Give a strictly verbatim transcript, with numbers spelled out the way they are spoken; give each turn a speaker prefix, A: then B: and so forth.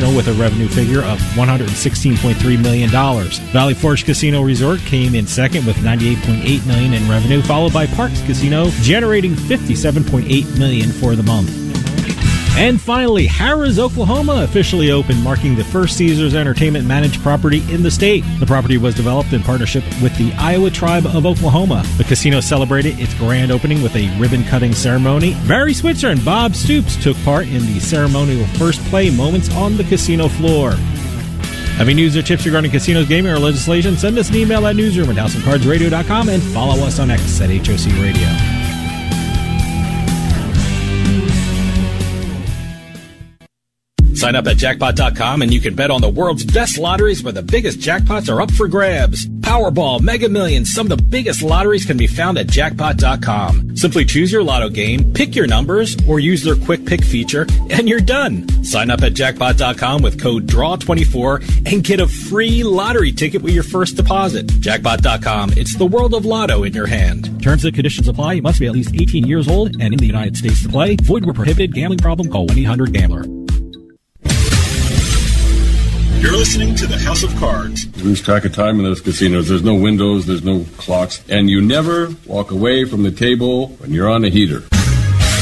A: Casino with a revenue figure of one hundred sixteen point three million dollars. Valley Forge Casino Resort came in second with ninety-eight point eight million dollars in revenue, followed by Parks Casino, generating fifty-seven point eight million dollars for the month. And finally, Harrah's, Oklahoma officially opened, marking the first Caesars Entertainment managed property in the state. The property was developed in partnership with the Iowa Tribe of Oklahoma. The casino celebrated its grand opening with a ribbon-cutting ceremony. Barry Switzer and Bob Stoops took part in the ceremonial first play moments on the casino floor. Having news or tips regarding casinos, gaming, or legislation, send us an email at newsroom at house of cards radio dot com and follow us on X at H O C Radio. Sign up at jackpot dot com and you can bet on the world's best lotteries where the biggest jackpots are up for grabs. Powerball, Mega Millions, some of the biggest lotteries can be found at jackpot dot com. Simply choose your lotto game, pick your numbers, or use their quick pick feature, and you're done. Sign up at jackpot dot com with code D R A W twenty-four and get a free lottery ticket with your first deposit. jackpot dot com, it's the world of lotto in your hand. Terms and conditions apply. You must be at least eighteen years old and in the United States to play. Void where prohibited. Gambling problem? Call one eight hundred gambler.
B: You're listening to the House of Cards.
C: You lose track of time in those casinos. There's no windows, there's no clocks, and you never walk away from the table when you're on a heater.